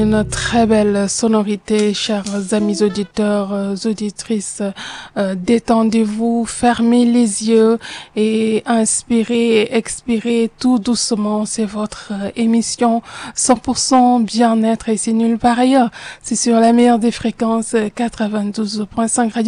Une très belle sonorité, chers amis auditeurs, auditrices. Détendez-vous, fermez les yeux et inspirez et expirez tout doucement. C'est votre émission 100% bien-être et c'est nulle part ailleurs. C'est sur la meilleure des fréquences 92.5 Radio